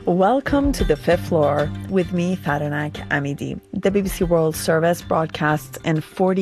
Welcome to the Fifth Floor with me, Faranak Amidi. The BBC World Service broadcasts in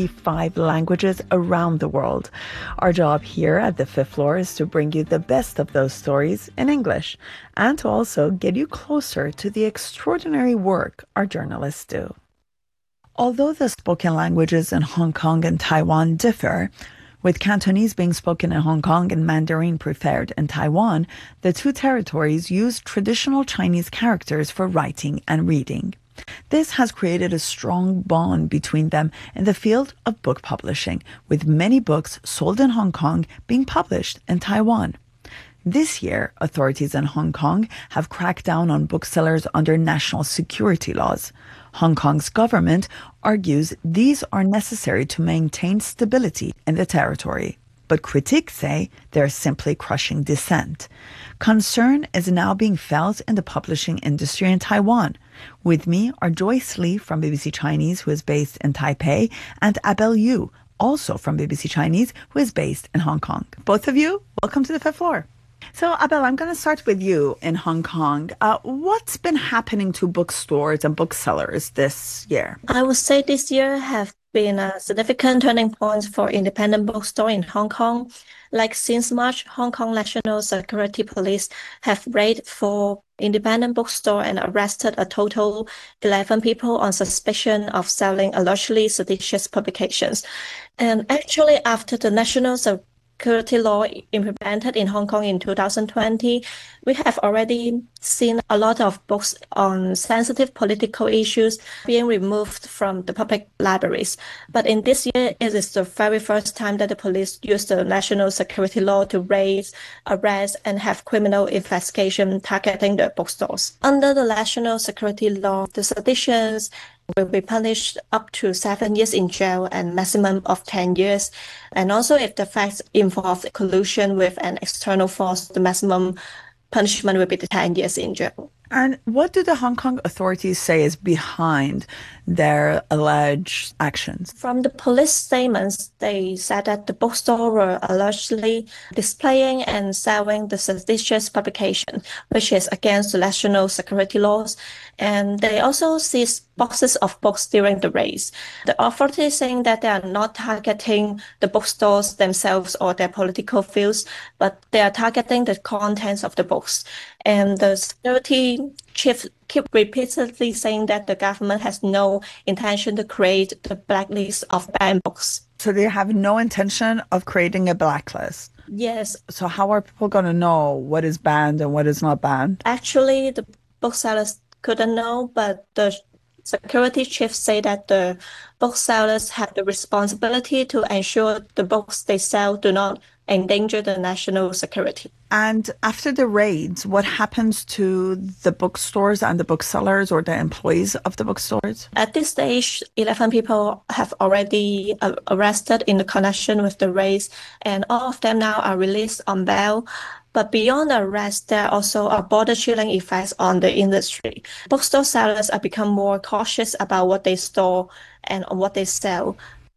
45 languages around the world. Our job here at the Fifth Floor is to bring you the best of those stories in English and to also get you closer to the extraordinary work our journalists do. Although the spoken languages in Hong Kong and Taiwan differ, with Cantonese being spoken in Hong Kong and Mandarin preferred in Taiwan, the two territories use traditional Chinese characters for writing and reading. This has created a strong bond between them in the field of book publishing, with many books sold in Hong Kong being published in Taiwan. This year, authorities in Hong Kong have cracked down on booksellers under national security laws. Hong Kong's government argues these are necessary to maintain stability in the territory. But critics say they're simply crushing dissent. Concern is now being felt in the publishing industry in Taiwan. With me are Joyce Lee from BBC Chinese, who is based in Taipei, and Abel Yu, also from BBC Chinese, who is based in Hong Kong. Both of you, welcome to the Fifth Floor. So, Abel, I'm going to start with you in Hong Kong. What's been happening to bookstores and booksellers this year? I would say this year have been a significant turning point for independent bookstore in Hong Kong. Like since March, Hong Kong National Security Police have raided 4 independent bookstore and arrested a total 11 people on suspicion of selling allegedly seditious publications. And actually, after the National Security law implemented in Hong Kong in 2020, we have already seen a lot of books on sensitive political issues being removed from the public libraries. But in this year, it is the very first time that the police used the national security law to raise, arrest, and have criminal investigation targeting the bookstores. Under the national security law, the seditions will be punished up to 7 years in jail and maximum of 10 years. And also if the facts involve collusion with an external force, the maximum punishment will be 10 years in jail. And what do the Hong Kong authorities say is behind their alleged actions? From the police statements, they said that the bookstore were allegedly displaying and selling the seditious publication, which is against the national security laws. And they also seized boxes of books during the raids. The authorities saying that they are not targeting the bookstores themselves or their political views, but they are targeting the contents of the books. And the security chief keep repeatedly saying that the government has no intention to create the blacklist of banned books. So they have no intention of creating a blacklist? Yes. So how are people going to know what is banned and what is not banned? Actually, the booksellers couldn't know, but the security chief say that the booksellers have the responsibility to ensure the books they sell do not endanger the national security. And after the raids, what happens to the bookstores and the booksellers or the employees of the bookstores? At this stage, 11 people have already arrested in the connection with the raids, and all of them now are released on bail. But beyond the arrest, there also are border-chilling effects on the industry. Bookstore sellers are become more cautious about what they store and what they sell.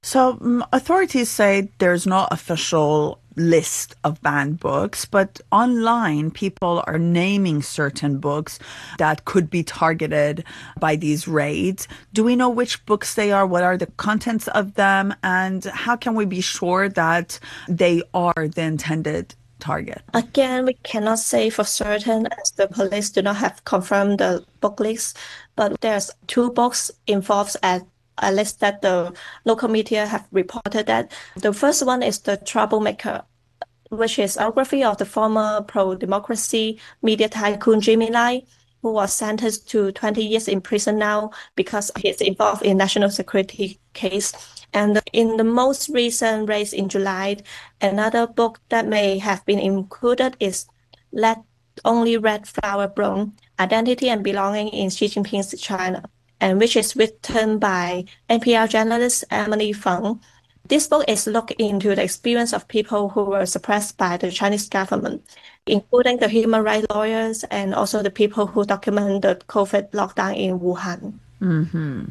So authorities say there's no official list of banned books, but online people are naming certain books that could be targeted by these raids. Do we know which books they are? What are the contents of them? And how can we be sure that they are the intended target? Again, we cannot say for certain as the police do not have confirmed the book list, but there's 2 books involved at least that the local media have reported that. The first one is The Troublemaker, which is a biography of the former pro-democracy media tycoon Jimmy Lai, who was sentenced to 20 years in prison now because he's involved in national security case. And in the most recent race in July, another book that may have been included is Let Only Red Flower Bloom, Identity and Belonging in Xi Jinping's China, and which is written by NPR journalist Emily Feng. This book is looking into the experience of people who were suppressed by the Chinese government, including the human rights lawyers and also the people who document the COVID lockdown in Wuhan. Mm-hmm.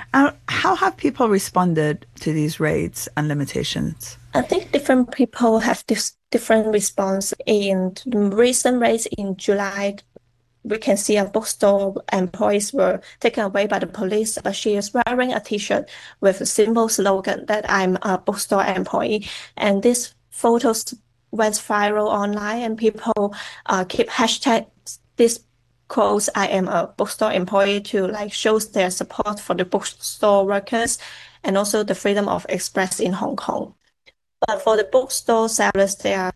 How have people responded to these raids and limitations? I think different people have this different response. In the recent raids in July, we can see a bookstore employees were taken away by the police, but she is wearing a t-shirt with a simple slogan that I'm a bookstore employee. And these photos went viral online, and people keep hashtag this quotes I am a bookstore employee to like shows their support for the bookstore workers and also the freedom of express in Hong Kong. But for the bookstore sellers, they are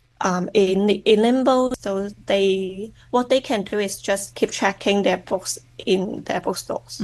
in limbo. So what they can do is just keep checking their books in their bookstores.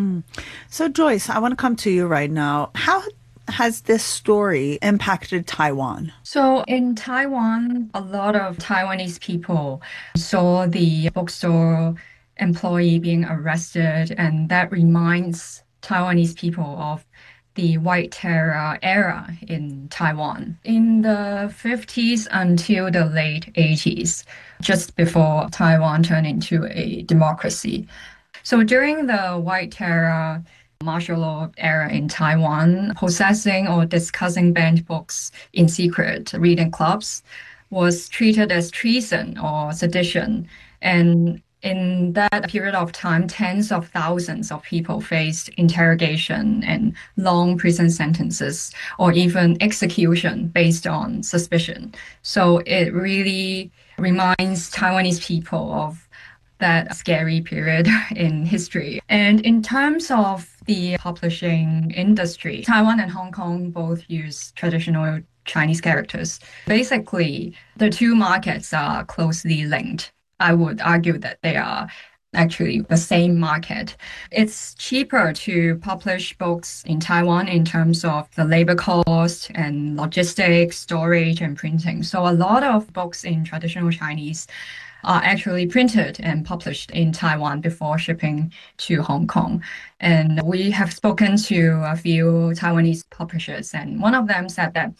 So, Joyce, I want to come to you right now. How has this story impacted Taiwan? So in Taiwan, a lot of Taiwanese people saw the bookstore employee being arrested, and that reminds Taiwanese people of the White Terror era in Taiwan in the 50s until the late 80s, just before Taiwan turned into a democracy. So during the White Terror martial law era in Taiwan, possessing or discussing banned books in secret reading clubs was treated as treason or sedition. And in that period of time, tens of thousands of people faced interrogation and long prison sentences or even execution based on suspicion. So it really reminds Taiwanese people of that scary period in history. And in terms of the publishing industry, Taiwan and Hong Kong both use traditional Chinese characters. Basically, the two markets are closely linked. I would argue that they are actually the same market. It's cheaper to publish books in Taiwan in terms of the labor cost and logistics, storage, and printing. So a lot of books in traditional Chinese are actually printed and published in Taiwan before shipping to Hong Kong. And we have spoken to a few Taiwanese publishers, and one of them said that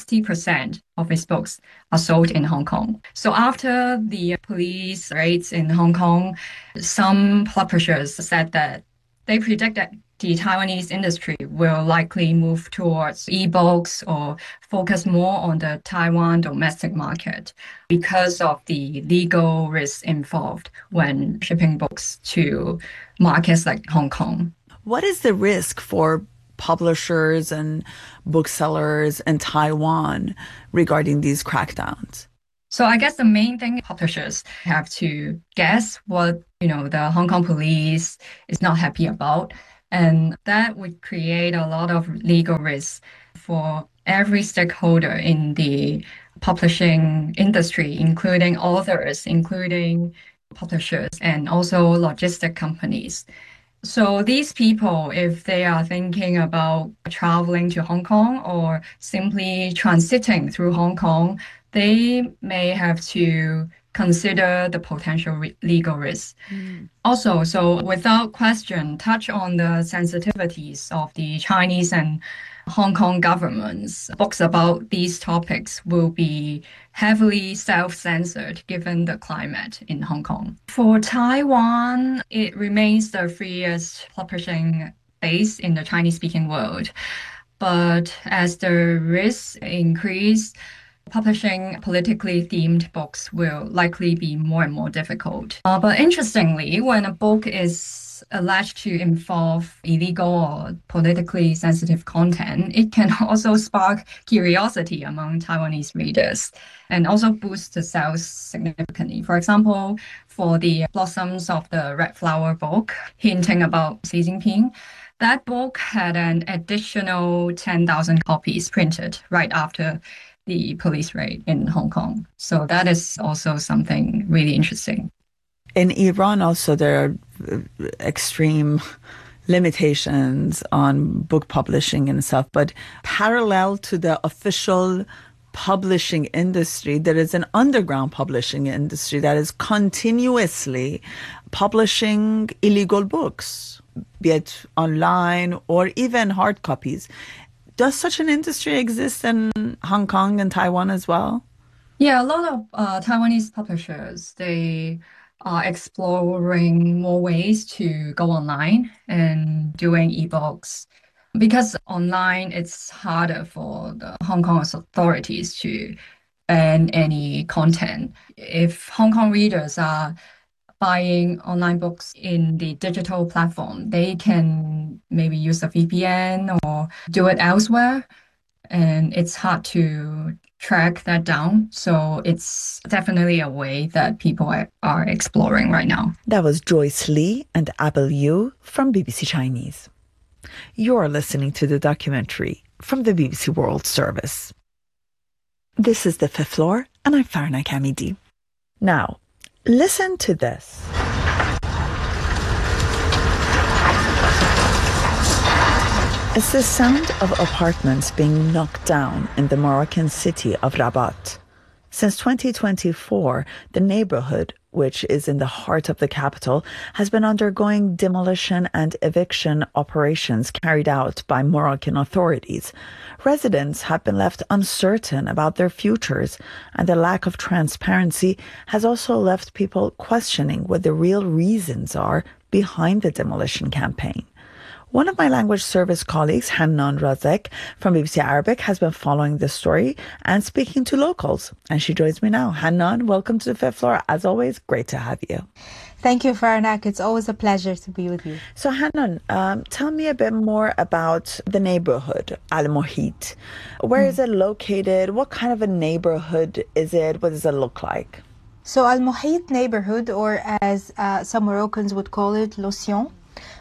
60% of his books are sold in Hong Kong. So after the police raids in Hong Kong, some publishers said that they predict that the Taiwanese industry will likely move towards ebooks or focus more on the Taiwan domestic market because of the legal risks involved when shipping books to markets like Hong Kong. What is the risk for publishers and booksellers in Taiwan regarding these crackdowns? So I guess the main thing publishers have to guess what, the Hong Kong police is not happy about. And that would create a lot of legal risks for every stakeholder in the publishing industry, including authors, including publishers, and also logistic companies. So these people, if they are thinking about traveling to Hong Kong or simply transiting through Hong Kong, they may have to consider the potential legal risks. Also, so without question, touch on the sensitivities of the Chinese and Hong Kong governments. Books about these topics will be heavily self-censored given the climate in Hong Kong. For Taiwan, it remains the freest publishing base in the Chinese-speaking world. But as the risks increase, publishing politically themed books will likely be more and more difficult. But interestingly, when a book is alleged to involve illegal or politically sensitive content, it can also spark curiosity among Taiwanese readers and also boost the sales significantly. For example, for the Blossoms of the Red Flower book, hinting about Xi Jinping, that book had an additional 10,000 copies printed right after the police raid in Hong Kong. So that is also something really interesting. In Iran also, there are extreme limitations on book publishing and stuff, but parallel to the official publishing industry, there is an underground publishing industry that is continuously publishing illegal books, be it online or even hard copies. Does such an industry exist in Hong Kong and Taiwan as well? Yeah, a lot of Taiwanese publishers, they are exploring more ways to go online and doing ebooks because online it's harder for the Hong Kong authorities to ban any content. If Hong Kong readers are buying online books in the digital platform. They can maybe use a VPN or do it elsewhere, and it's hard to track that down. So it's definitely a way that people are exploring right now. That was Joyce Lee and Abel Yu from BBC Chinese. You're listening to the documentary from the BBC World Service. This is The Fifth Floor, and I'm Farna Kamidi. Now, listen to this. It's the sound of apartments being knocked down in the Moroccan city of Rabat. Since 2024, the neighborhood, which is in the heart of the capital, has been undergoing demolition and eviction operations carried out by Moroccan authorities. Residents have been left uncertain about their futures, and the lack of transparency has also left people questioning what the real reasons are behind the demolition campaign. One of my language service colleagues, Hannan Razek from BBC Arabic, has been following this story and speaking to locals. And she joins me now. Hannan, welcome to The Fifth Floor. As always, great to have you. Thank you, Farnak. It's always a pleasure to be with you. So, Hannan, tell me a bit more about the neighborhood, Al Mohit. Where is it located? What kind of a neighborhood is it? What does it look like? So, Al Mohit neighborhood, or as some Moroccans would call it, L'Océan,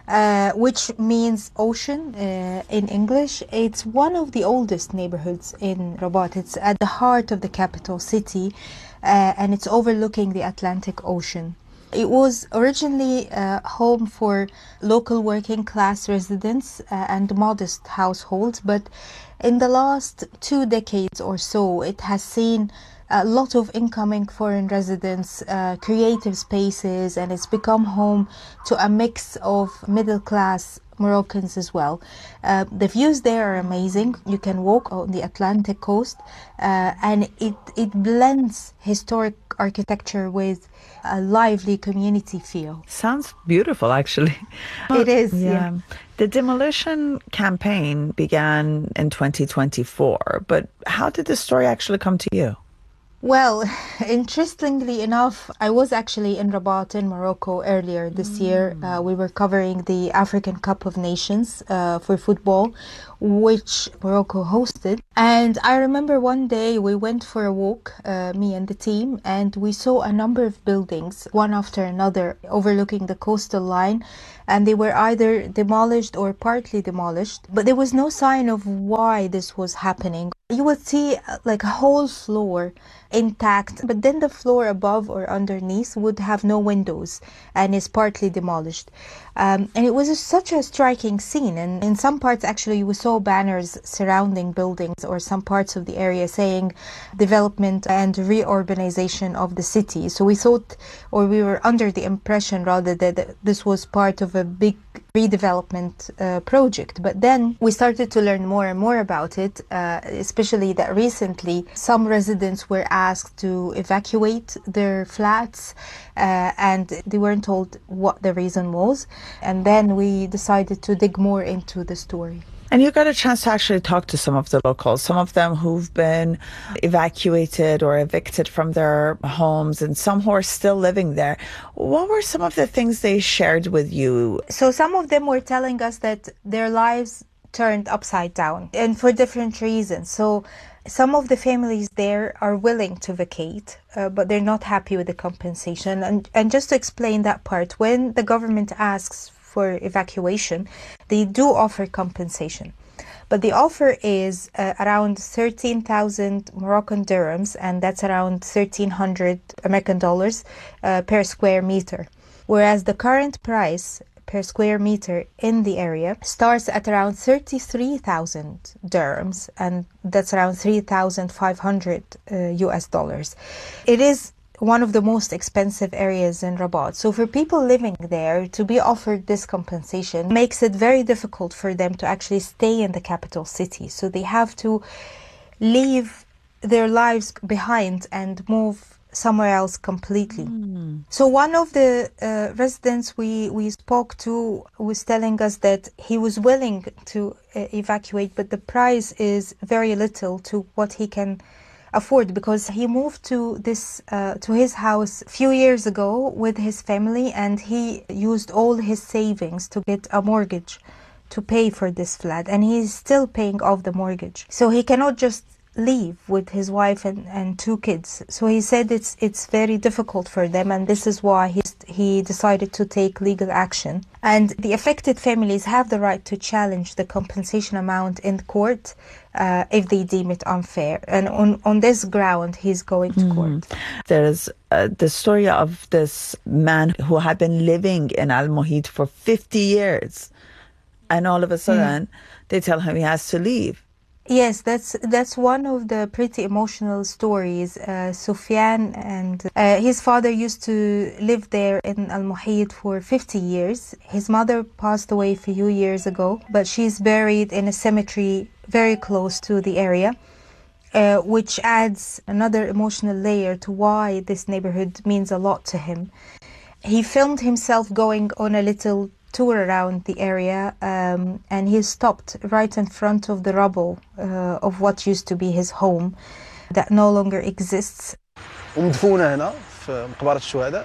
which means ocean in English. It's one of the oldest neighborhoods in Rabat. It's at the heart of the capital city, and it's overlooking the Atlantic Ocean. It was originally home for local working class residents and modest households, but in the last 2 decades or so, it has seen a lot of incoming foreign residents, creative spaces, and it's become home to a mix of middle-class Moroccans as well. The views there are amazing. You can walk on the Atlantic coast, and it blends historic architecture with a lively community feel. Sounds beautiful, actually. It is, yeah. The demolition campaign began in 2024, but how did the story actually come to you? Well, interestingly enough, I was actually in Rabat in Morocco earlier this year. We were covering the African Cup of Nations for football, which Morocco hosted. And I remember one day we went for a walk, me and the team, and we saw a number of buildings, one after another, overlooking the coastal line. And they were either demolished or partly demolished, but there was no sign of why this was happening. You would see like a whole floor intact, but then the floor above or underneath would have no windows and is partly demolished. And it was such a striking scene. And in some parts, actually, we saw banners surrounding buildings or some parts of the area saying development and reurbanization of the city. So we thought, or we were under the impression rather, that this was part of a big redevelopment project. But then we started to learn more and more about it, especially that recently some residents were asked to evacuate their flats and they weren't told what the reason was. And then we decided to dig more into the story. And you got a chance to actually talk to some of the locals, some of them who've been evacuated or evicted from their homes and some who are still living there. What were some of the things they shared with you? So some of them were telling us that their lives turned upside down, and for different reasons. So some of the families there are willing to vacate, but they're not happy with the compensation. And just to explain that part, when the government asks for evacuation, they do offer compensation. But the offer is around 13,000 Moroccan dirhams, and that's around 1,300 American dollars per square meter. Whereas the current price per square meter in the area starts at around 33,000 dirhams, and that's around 3,500 US dollars. It is one of the most expensive areas in Rabat. So for people living there, to be offered this compensation makes it very difficult for them to actually stay in the capital city. So they have to leave their lives behind and move somewhere else completely. So one of the residents we spoke to was telling us that he was willing to evacuate, but the price is very little to what he can afford, because he moved to his house a few years ago with his family, and he used all his savings to get a mortgage to pay for this flat, and he's still paying off the mortgage. So he cannot just leave with his wife and 2 kids. So he said it's very difficult for them, and this is why he decided to take legal action. And the affected families have the right to challenge the compensation amount in court if they deem it unfair. And on this ground, he's going to court. There's the story of this man who had been living in Al Mohit for 50 years. And all of a sudden, they tell him he has to leave. Yes, that's one of the pretty emotional stories. Sufyan and his father used to live there in Al Mohit for 50 years. His mother passed away a few years ago, but she's buried in a cemetery very close to the area, which adds another emotional layer to why this neighborhood means a lot to him. He filmed himself going on a little tour around the area, and he stopped right in front of the rubble of what used to be his home that no longer exists. ومدفونة هنا في مقبرة الشهداء.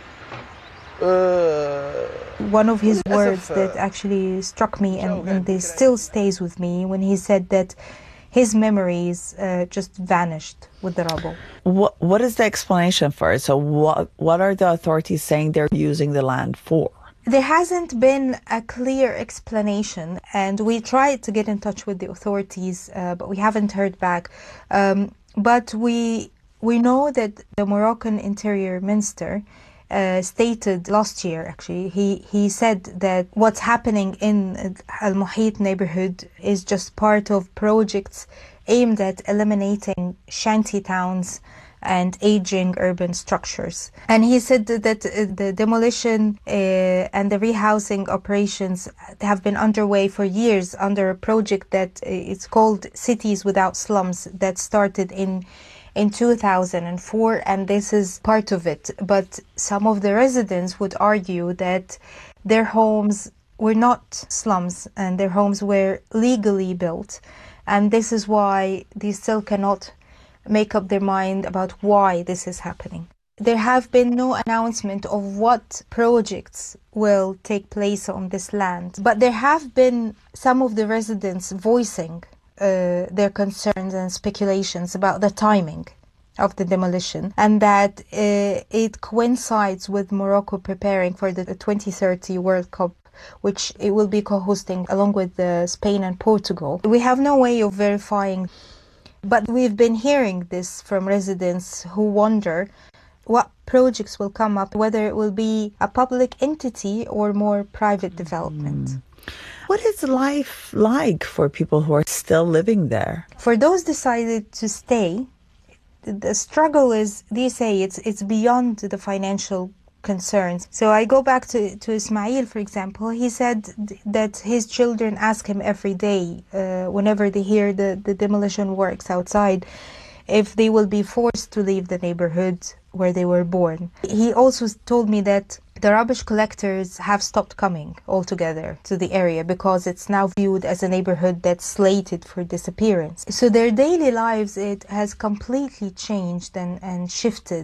One of his words that actually struck me and this still stays with me, when he said that his memories just vanished with the rubble. What is the explanation for it? So what are the authorities saying they're using the land for? There hasn't been a clear explanation, and we tried to get in touch with the authorities, but we haven't heard back. But we know that the Moroccan Interior Minister stated last year, actually, he said that what's happening in Al Mohit neighborhood is just part of projects aimed at eliminating shanty towns and aging urban structures. And he said that the demolition and the rehousing operations have been underway for years under a project that is called Cities Without Slums, that started in 2004, and this is part of it. But some of the residents would argue that their homes were not slums and their homes were legally built, and this is why they still cannot make up their mind about why this is happening. There have been no announcement of what projects will take place on this land, but there have been some of the residents voicing their concerns and speculations about the timing of the demolition, and that it coincides with Morocco preparing for the 2030 World Cup, which it will be co-hosting along with Spain and Portugal. We have no way of verifying, but we've been hearing this from residents who wonder what projects will come up, whether it will be a public entity or more private development. What is life like for people who are still living there? For those decided to stay, the struggle is, they say, it's beyond the financial concerns. So I go back to Ismail, for example. He said that his children ask him every day, whenever they hear the demolition works outside, if they will be forced to leave the neighborhood where they were born. He also told me that the rubbish collectors have stopped coming altogether to the area because it's now viewed as a neighborhood that's slated for disappearance. So their daily lives, it has completely changed and shifted.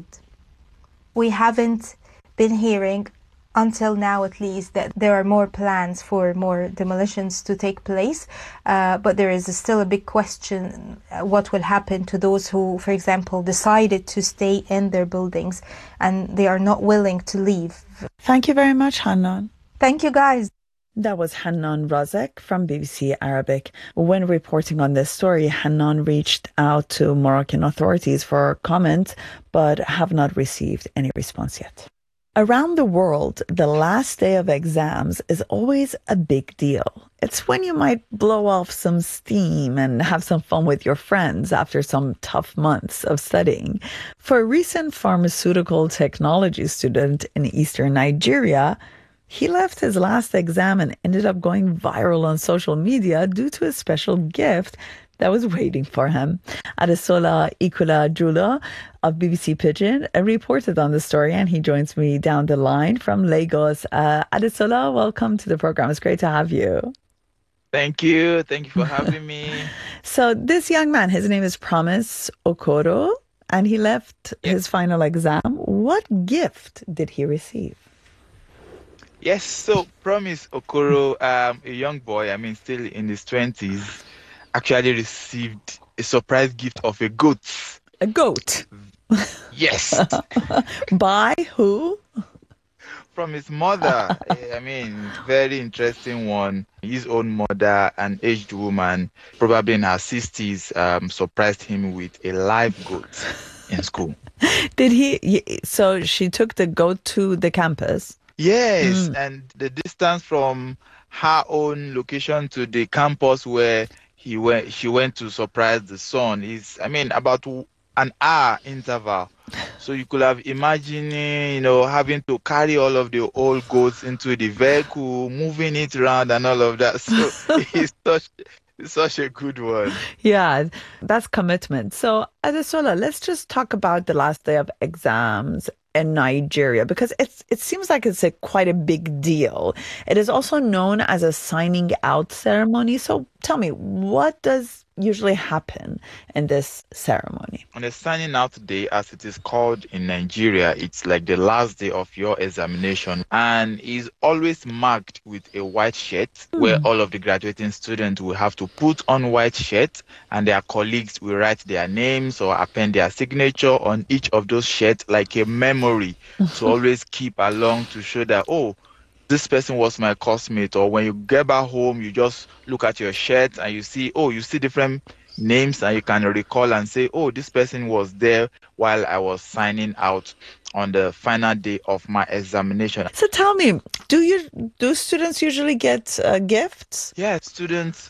We haven't been hearing, until now at least, that there are more plans for more demolitions to take place, but there is still a big question what will happen to those who, for example, decided to stay in their buildings and they are not willing to leave. Thank you very much, Hannan. Thank you, guys. That was Hannan Razek from BBC Arabic. When reporting on this story, Hannan reached out to Moroccan authorities for comment, but have not received any response yet. Around the world, the last day of exams is always a big deal. It's when you might blow off some steam and have some fun with your friends after some tough months of studying. For a recent pharmaceutical technology student in eastern Nigeria, he left his last exam and ended up going viral on social media due to a special gift that was waiting for him. Adesola Ikula Jula of BBC Pidgin reported on the story, and he joins me down the line from Lagos. Adesola, welcome to the program. It's great to have you. Thank you. Thank you for having me. So this young man, his name is Promise Okoro, and he left his final exam. What gift did he receive? Yes, so Promise Okoro, a young boy, still in his 20s, actually received a surprise gift of a goat. A goat? Yes. By who? From his mother. Very interesting one. His own mother, an aged woman, probably in her 60s, surprised him with a live goat in school. So she took the goat to the campus? Yes, and the distance from her own location to the campus where she went to surprise the son is, about an hour interval. So you could have imagined, having to carry all of the old goats into the vehicle, moving it around and all of that. So it's such a good one. Yeah, that's commitment. So, Adesola, let's just talk about the last day of exams in Nigeria, because it seems like it's quite a big deal. It is also known as a signing out ceremony. So tell me, what does usually happen in this ceremony? On the signing out day, as it is called in Nigeria, it's like the last day of your examination and is always marked with a white shirt where all of the graduating students will have to put on white shirt and their colleagues will write their names or append their signature on each of those shirts like a memory to always keep along to show that, oh, this person was my classmate. Or when you get back home, you just look at your shirt and you see different names and you can recall and say, oh, this person was there while I was signing out on the final day of my examination. So tell me, do students usually get gifts? Yeah, students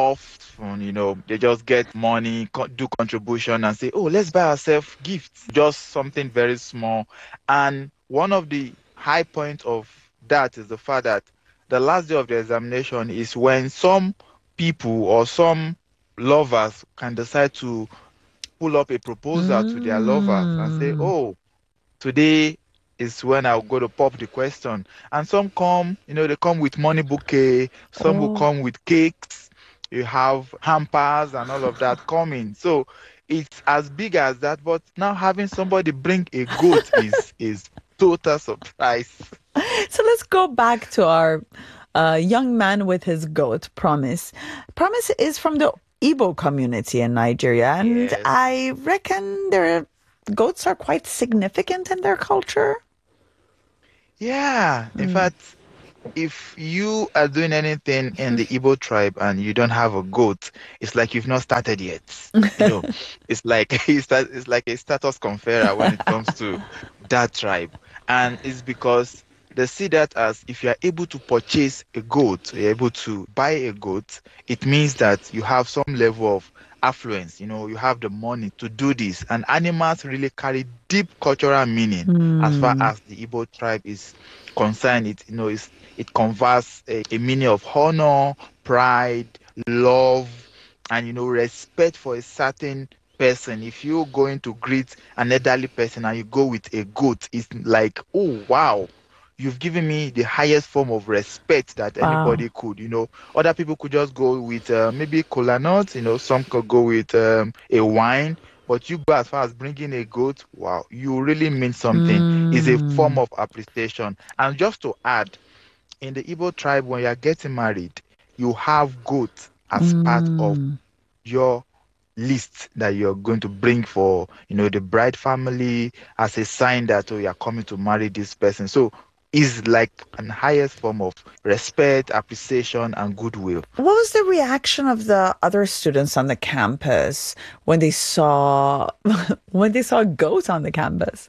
often, they just get money, do contribution and say, oh, let's buy ourselves gifts. Just something very small. And one of the high points of that is the fact that the last day of the examination is when some people or some lovers can decide to pull up a proposal to their lovers and say, oh, today is when I'll go to pop the question. And some come, they come with money bouquet, some will come with cakes, you have hampers and all of that coming. So it's as big as that, but now having somebody bring a goat is total surprise. So let's go back to our young man with his goat, Promise. Promise is from the Igbo community in Nigeria, and Yes. I reckon their goats are quite significant in their culture. Yeah, in fact, if you are doing anything in the Igbo tribe and you don't have a goat, it's like you've not started yet. It's like it's like a status conferrer when it comes to that tribe, and it's because they see that as if you are able to purchase a goat, you're able to buy a goat, it means that you have some level of affluence. You have the money to do this, and animals really carry deep cultural meaning as far as the Igbo tribe is concerned. It conveys a meaning of honor, pride, love, and respect for a certain person. If you're going to greet an elderly person and you go with a goat, it's like, oh wow, you've given me the highest form of respect that anybody could. Other people could just go with maybe cola nuts, some could go with a wine, but you go as far as bringing a goat. Wow, you really mean something. It's a form of appreciation. And just to add, in the Igbo tribe, when you are getting married, you have goat as part of your list that you're going to bring for, the bride family as a sign that, oh, you're coming to marry this person. So it's like an highest form of respect, appreciation, and goodwill. What was the reaction of the other students on the campus when they saw a goat on the campus?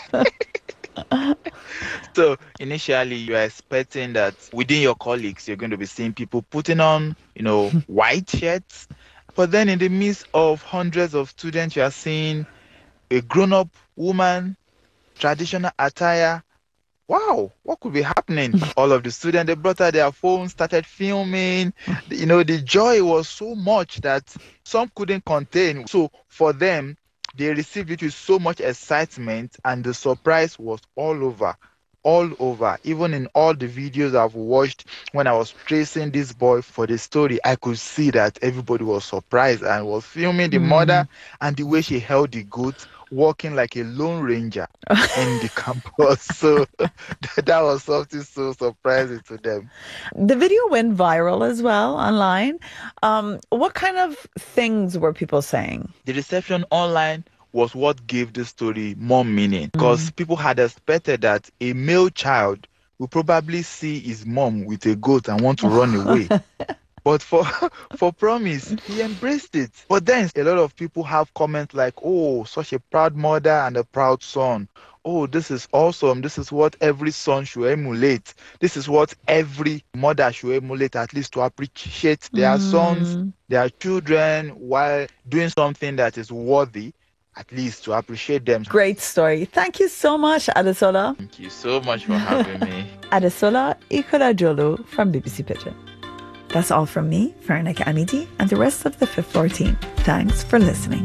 So initially, you are expecting that within your colleagues, you're going to be seeing people putting on, white shirts. But then in the midst of hundreds of students, you are seeing a grown-up woman, traditional attire. Wow, what could be happening? All of the students, they brought out their phones, started filming. The joy was so much that some couldn't contain. So for them, they received it with so much excitement, and the surprise was all over. all over. Even in all the videos I've watched, when I was tracing this boy for the story, I could see that everybody was surprised and was filming the mother and the way she held the goat, walking like a lone ranger in the campus. So that was something so surprising to them. The video went viral as well online. What kind of things were people saying? The reception online was what gave the story more meaning, because people had expected that a male child will probably see his mom with a goat and want to run away. But for Promise, he embraced it. But then a lot of people have comments like, oh, such a proud mother and a proud son. Oh, this is awesome. This is what every son should emulate. This is what every mother should emulate, at least to appreciate their sons, their children, while doing something that is worthy, at least to appreciate them. Great story. Thank you so much, Adesola. Thank you so much for having me. Adesola Ikorajolu from BBC Pidgin. That's all from me, Faranake Amidi, and the rest of the Fifth Floor team. Thanks for listening.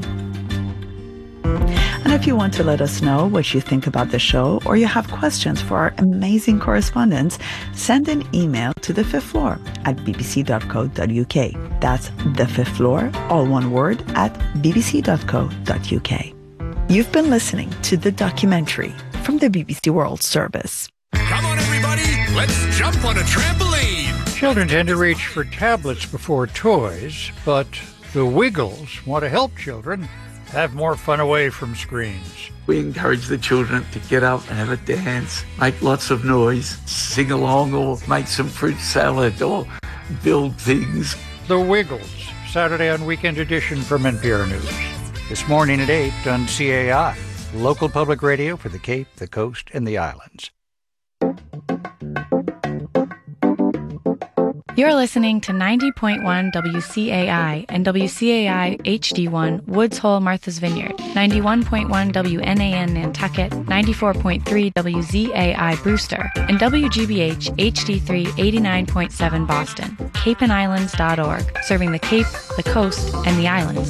And if you want to let us know what you think about the show, or you have questions for our amazing correspondents, send an email to The Fifth Floor at bbc.co.uk. That's The Fifth Floor, all one word, at bbc.co.uk. You've been listening to The Documentary from the BBC World Service. Come on, everybody, let's jump on a trampoline. Children tend to reach for tablets before toys, but the Wiggles want to help children have more fun away from screens. We encourage the children to get up and have a dance, make lots of noise, sing along, or make some fruit salad, or build things. The Wiggles, Saturday on Weekend Edition from NPR News. This morning at 8 on CAI, local public radio for the Cape, the Coast, and the Islands. You're listening to 90.1 WCAI and WCAI HD1 Woods Hole, Martha's Vineyard, 91.1 WNAN Nantucket, 94.3 WZAI Brewster, and WGBH HD3 89.7 Boston, capeandislands.org, serving the Cape, the Coast, and the Islands.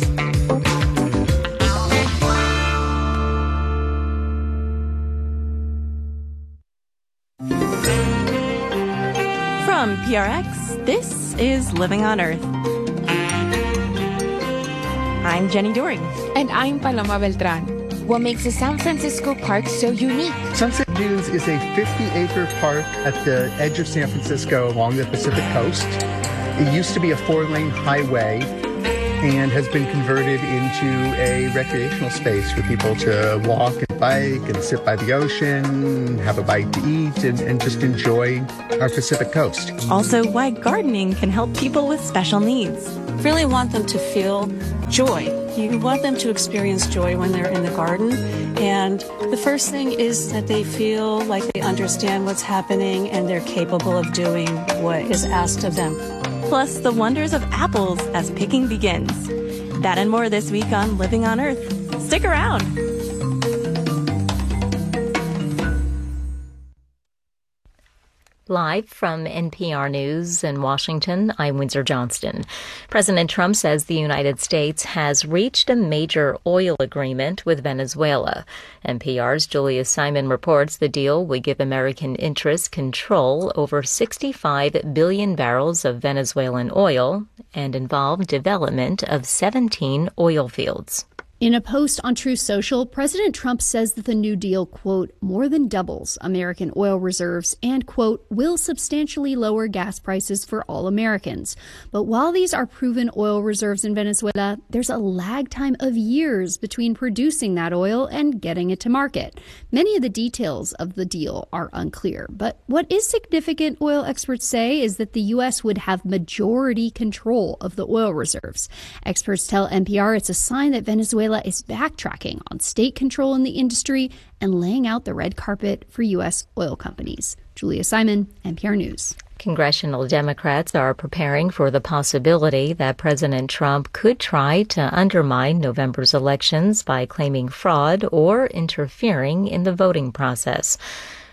From PRX, this is Living on Earth. I'm Jenny Doering. And I'm Paloma Beltran. What makes the San Francisco Park so unique? Sunset Dunes is a 50-acre park at the edge of San Francisco along the Pacific Coast. It used to be a 4-lane highway and has been converted into a recreational space for people to walk and bike and sit by the ocean, have a bite to eat, and just enjoy our Pacific Coast. Also, why gardening can help people with special needs. Really want them to feel joy. You want them to experience joy when they're in the garden. And the first thing is that they feel like they understand what's happening and they're capable of doing what is asked of them. Plus, the wonders of apples as picking begins. That and more this week on Living on Earth. Stick around. Live from NPR News in Washington, I'm Windsor Johnston. President Trump says the United States has reached a major oil agreement with Venezuela. NPR's Julia Simon reports the deal would give American interests control over 65 billion barrels of Venezuelan oil and involve development of 17 oil fields. In a post on Truth Social, President Trump says that the new deal, quote, more than doubles American oil reserves and, quote, will substantially lower gas prices for all Americans. But while these are proven oil reserves in Venezuela, there's a lag time of years between producing that oil and getting it to market. Many of the details of the deal are unclear. But what is significant, oil experts say, is that the U.S. would have majority control of the oil reserves. Experts tell NPR it's a sign that Venezuela is backtracking on state control in the industry and laying out the red carpet for U.S. oil companies. Julia Simon, NPR News. Congressional Democrats are preparing for the possibility that President Trump could try to undermine November's elections by claiming fraud or interfering in the voting process.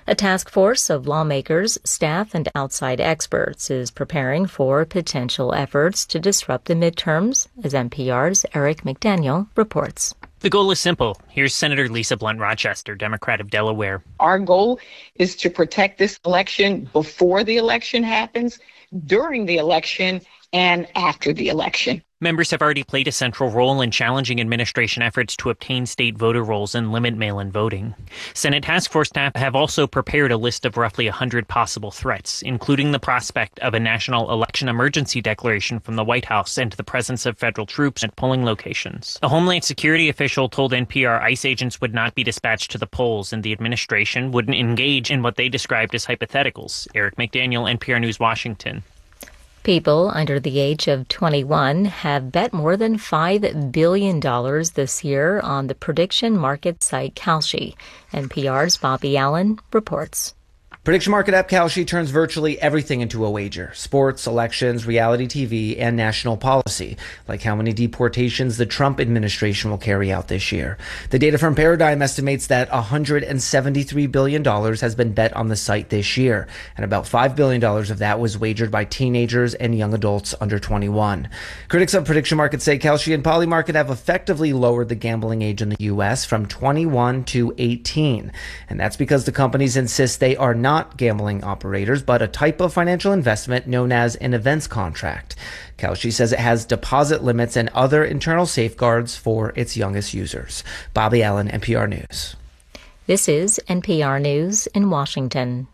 A task force of lawmakers, staff, and outside experts is preparing for potential efforts to disrupt the midterms, as NPR's Eric McDaniel reports. The goal is simple. Here's Senator Lisa Blunt Rochester, Democrat of Delaware. Our goal is to protect this election before the election happens, during the election, and after the election. Members have already played a central role in challenging administration efforts to obtain state voter rolls and limit mail-in voting. Senate task force staff have also prepared a list of roughly 100 possible threats, including the prospect of a national election emergency declaration from the White House and the presence of federal troops at polling locations. A Homeland Security official told NPR ICE agents would not be dispatched to the polls and the administration wouldn't engage in what they described as hypotheticals. Eric McDaniel, NPR News, Washington. People under the age of 21 have bet more than $5 billion this year on the prediction market site Kalshi. NPR's Bobby Allen reports. Prediction market app Kalshi turns virtually everything into a wager. Sports, elections, reality TV, and national policy, like how many deportations the Trump administration will carry out this year. The data from Paradigm estimates that $173 billion has been bet on the site this year, and about $5 billion of that was wagered by teenagers and young adults under 21. Critics of prediction markets say Kalshi and Polymarket have effectively lowered the gambling age in the U.S. from 21 to 18, and that's because the companies insist they are not gambling operators, but a type of financial investment known as an events contract. Kalshi says it has deposit limits and other internal safeguards for its youngest users. Bobby Allen, NPR News. This is NPR News in Washington.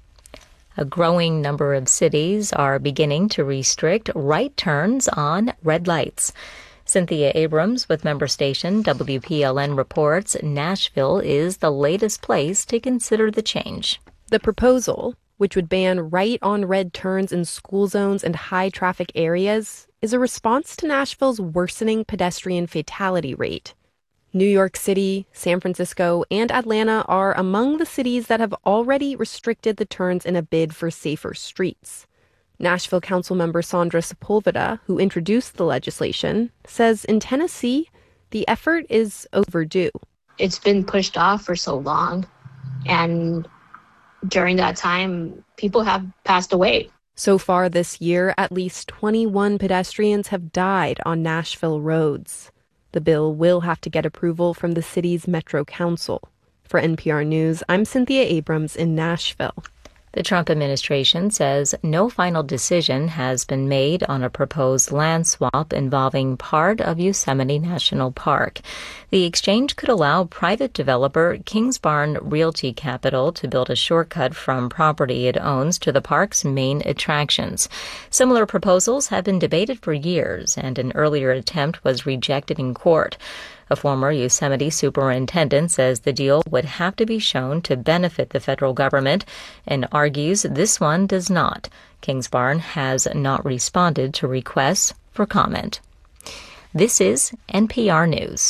A growing number of cities are beginning to restrict right turns on red lights. Cynthia Abrams with member station WPLN reports Nashville is the latest place to consider the change. The proposal, which would ban right-on-red turns in school zones and high-traffic areas, is a response to Nashville's worsening pedestrian fatality rate. New York City, San Francisco, and Atlanta are among the cities that have already restricted the turns in a bid for safer streets. Nashville Councilmember Sandra Sepulveda, who introduced the legislation, says in Tennessee, the effort is overdue. It's been pushed off for so long, and during that time, people have passed away. So far this year, at least 21 pedestrians have died on Nashville roads. The bill will have to get approval from the city's Metro Council. For NPR News, I'm Cynthia Abrams in Nashville. The Trump administration says no final decision has been made on a proposed land swap involving part of Yosemite National Park. The exchange could allow private developer Kingsbarn Realty Capital to build a shortcut from property it owns to the park's main attractions. Similar proposals have been debated for years, and an earlier attempt was rejected in court. A former Yosemite superintendent says the deal would have to be shown to benefit the federal government and argues this one does not. Kingsbarn has not responded to requests for comment. This is NPR News.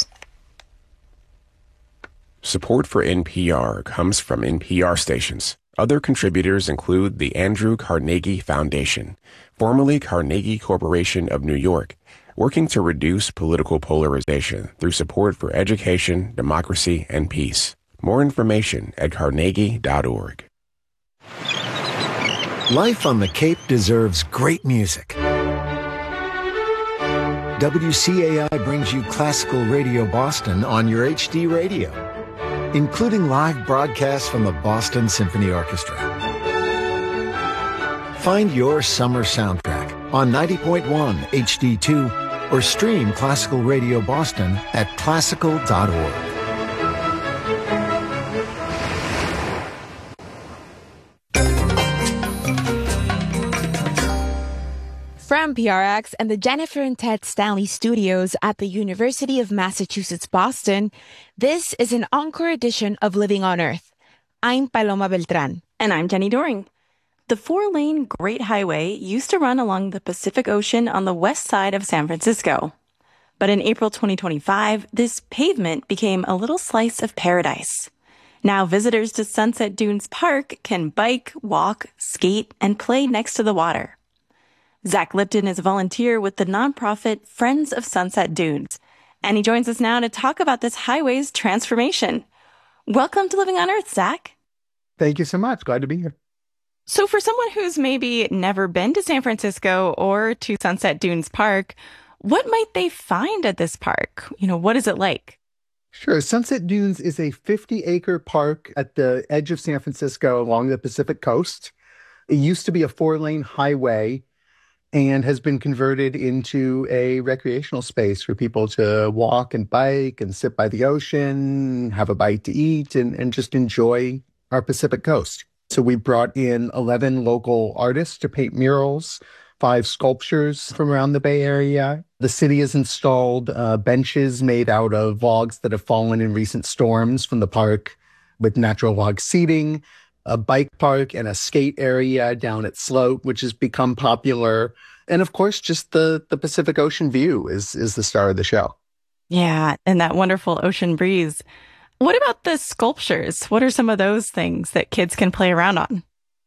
Support for NPR comes from NPR stations. Other contributors include the Andrew Carnegie Foundation, formerly Carnegie Corporation of New York, working to reduce political polarization through support for education, democracy, and peace. More information at carnegie.org. Life on the Cape deserves great music. WCAI brings you Classical Radio Boston on your HD radio, including live broadcasts from the Boston Symphony Orchestra. Find your summer soundtrack on 90.1 HD2 or stream Classical Radio Boston at classical.org. From PRX and the Jennifer and Ted Stanley studios at the University of Massachusetts, Boston, this is an encore edition of Living on Earth. I'm Paloma Beltran. And I'm Jenny Doring. The 4-lane Great Highway used to run along the Pacific Ocean on the west side of San Francisco. But in April 2025, this pavement became a little slice of paradise. Now visitors to Sunset Dunes Park can bike, walk, skate, and play next to the water. Zach Lipton is a volunteer with the nonprofit Friends of Sunset Dunes, and he joins us now to talk about this highway's transformation. Welcome to Living on Earth, Zach. Thank you so much. Glad to be here. So for someone who's maybe never been to San Francisco or to Sunset Dunes Park, what might they find at this park? What is it like? Sure. Sunset Dunes is a 50-acre park at the edge of San Francisco along the Pacific coast. It used to be a 4-lane highway and has been converted into a recreational space for people to walk and bike and sit by the ocean, have a bite to eat, and just enjoy our Pacific coast. So we brought in 11 local artists to paint murals, 5 sculptures from around the Bay Area. The city has installed benches made out of logs that have fallen in recent storms from the park with natural log seating, a bike park and a skate area down at Sloat, which has become popular. And of course, just the Pacific Ocean view is the star of the show. Yeah, and that wonderful ocean breeze. What about the sculptures? What are some of those things that kids can play around on?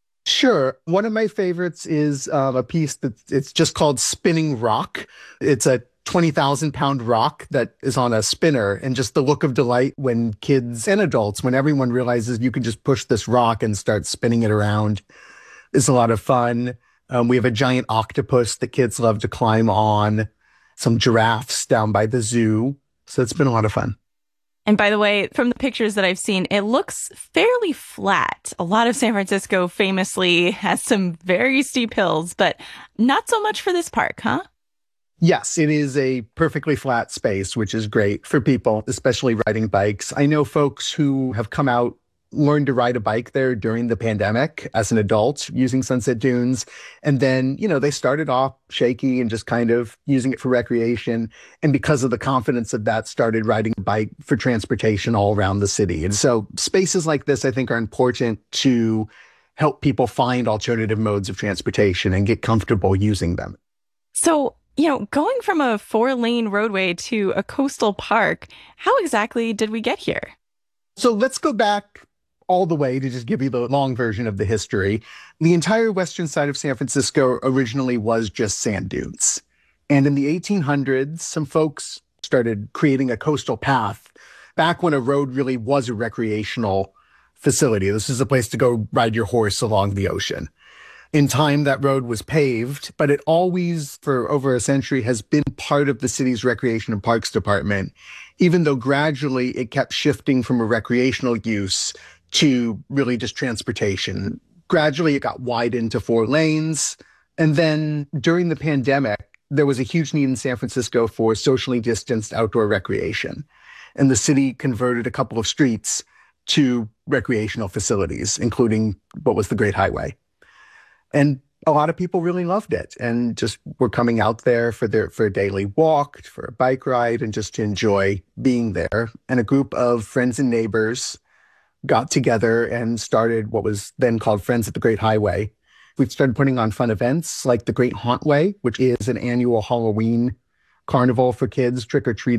Sure. One of my favorites is a piece it's just called Spinning Rock. It's a 20,000-pound rock that is on a spinner, and just the look of delight when kids and adults, when everyone realizes you can just push this rock and start spinning it around, is a lot of fun. We have a giant octopus that kids love to climb on, some giraffes down by the zoo. So it's been a lot of fun. And by the way, from the pictures that I've seen, it looks fairly flat. A lot of San Francisco famously has some very steep hills, but not so much for this park, huh? Yes, it is a perfectly flat space, which is great for people, especially riding bikes. I know folks who have come out, learned to ride a bike there during the pandemic as an adult using Sunset Dunes. And then, they started off shaky and just kind of using it for recreation. And because of the confidence of that, started riding a bike for transportation all around the city. And so spaces like this, I think, are important to help people find alternative modes of transportation and get comfortable using them. So, going from a 4-lane roadway to a coastal park, how exactly did we get here? So let's go back all the way to just give you the long version of the history. The entire western side of San Francisco originally was just sand dunes. And in the 1800s, some folks started creating a coastal path back when a road really was a recreational facility. This is a place to go ride your horse along the ocean. In time, that road was paved, but it always, for over a century, has been part of the city's Recreation and Parks Department, even though gradually it kept shifting from a recreational use to really just transportation. Gradually, it got widened to 4 lanes. And then during the pandemic, there was a huge need in San Francisco for socially distanced outdoor recreation. And the city converted a couple of streets to recreational facilities, including what was the Great Highway. And a lot of people really loved it and just were coming out there for a daily walk, for a bike ride, and just to enjoy being there. And a group of friends and neighbors got together and started what was then called Friends at the Great Highway. We started putting on fun events like the Great Hauntway, which is an annual Halloween carnival for kids, trick-or-treating